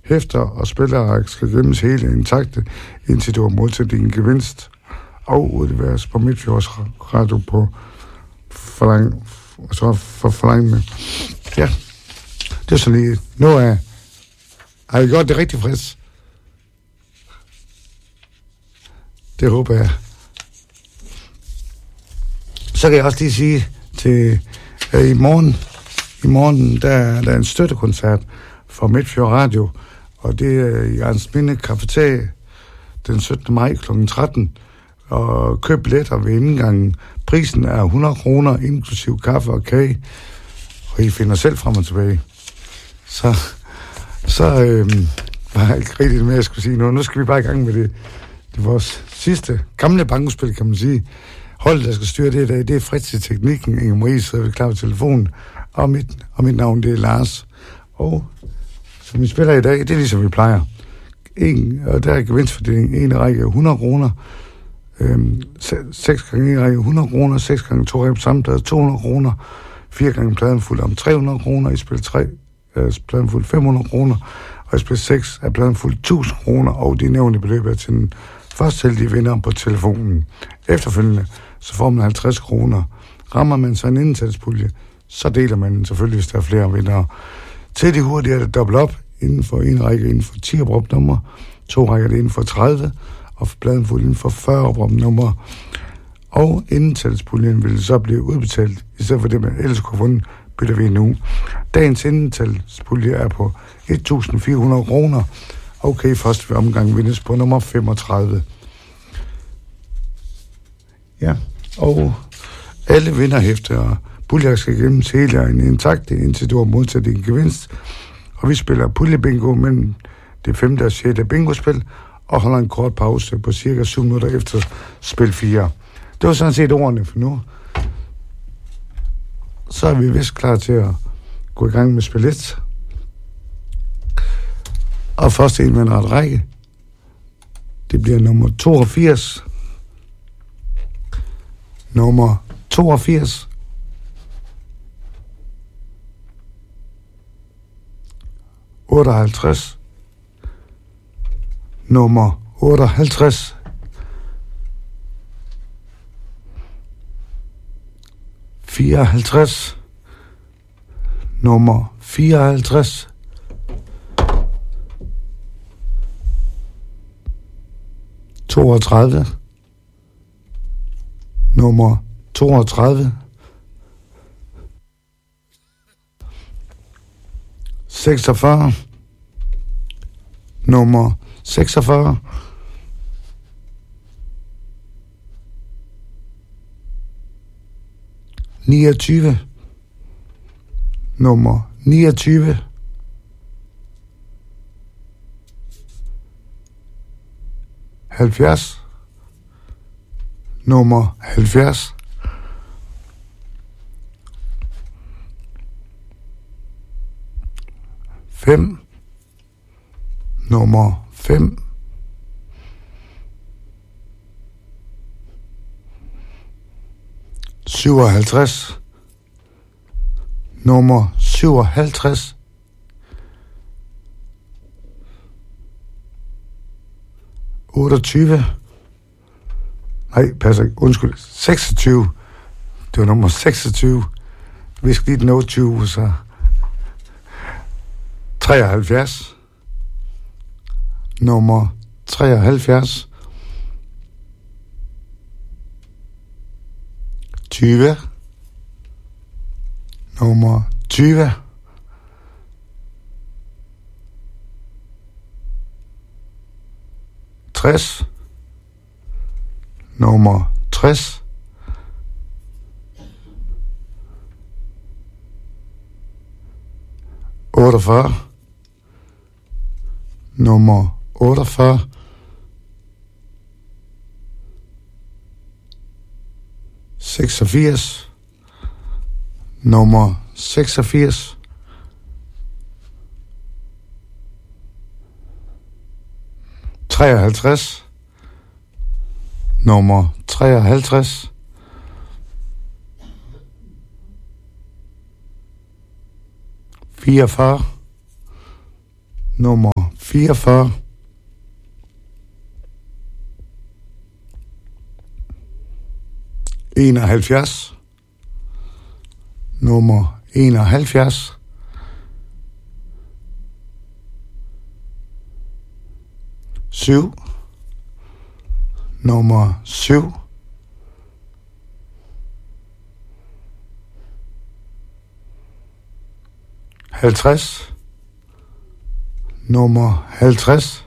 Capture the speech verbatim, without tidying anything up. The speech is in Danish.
hæfter og spillerække skal gemmes hele intakte, indtil du har modtaget din gevinst og udleveres på Midtfjords Radio på forlang, så for forlangende. Ja, det er så lige. Nu er, har I gjort det rigtig frisk? Det håber jeg. Så kan jeg også lige sige til, at i morgen, i morgen der er der en støttekoncert for Midtfjord Radio, og det er i Arnsminde Cafeteria den syttende maj klokken tretten. Og køb billetter ved indgangen. Prisen er hundrede kroner, inklusiv kaffe og kage, og I finder selv frem og tilbage. Så, så øhm, var jeg ikke rigtig med, jeg skulle sige noget. Nu skal vi bare i gang med det. Det er vores sidste gamle bankospil, kan man sige. Holdet, der skal styre det i dag, det er Fritz i teknikken. Inge Marie sidder ved klar på telefonen, og mit, og mit navn, det er Lars. Og som vi spiller i dag, det er ligesom vi plejer. En, og der er gevinstfordeling, en række hundrede kroner, øhm, seks gange en række hundrede kroner, seks gange to række på samme plade to hundrede kroner, fire gange pladen fuld om tre hundrede kroner, i spil tre er pladen fuld fem hundrede kroner, og i spil seks er pladen fuld tusind kroner, og de nævnte beløb er til den først heldige vinder på telefonen. Efterfølgende så får man halvtreds kroner. Rammer man så en indsalgspulje, så deler man den selvfølgelig, hvis der er flere vindere. Til de hurtige er det dobbelt op inden for en række inden for ti opråbnummer, to rækker det inden for tredive, og for pladen fuld inden for fyrre opråbnummer. Og indsalgspuljen vil så blive udbetalt, i stedet for det, man ellers kunne vundet, bytter vi nu. Dagens indsalgspulje er på et tusind fire hundrede kroner. Okay, først ved omgang vindes på nummer femogtredive. Ja, og alle vinderhæfter og puljer skal gennemmes hele en intakt, indtil du har modtaget din gevinst. Og vi spiller puljebingo mellem det femte og sjette bingospil, og holder en kort pause på cirka syv minutter efter spil fire. Det var sådan set ordene for nu. Så er vi vist klar til at gå i gang med spil et. Og først en med en ret række. Det bliver nummer toogfirs. Nummer toogfirs. otteoghalvtreds. Nummer otteoghalvtreds. fireoghalvtreds. Nummer fireoghalvtreds. toogtredive. Nummer toogtredive. seksogfyrre. Nummer seksogfyrre. niogtyve. Nummer niogtyve. halvfjerds. Nummer halvfjerds. fem. Nummer fem. syvoghalvtreds. Nummer syvoghalvtreds. otteogtyve. Nej, passer ikke. Undskyld. seksogtyve. Det var nummer seksogtyve. Vi skal lige den otteogtyve, så treoghalvfjerds. Nummer treoghalvfjerds. tyve. Nummer tyve. tres. Nummer tres. otteogfyrre. Nummer otteogfyrre. seksogfirs. Nummer seksogfirs. treoghalvtreds. Nummer treoghalvtreds. fireogfyrre. Nummer fireogfyrre, enoghalvfjerds, nummer enoghalvfjerds, syv, nummer syv, halvtreds, nummer halvtreds,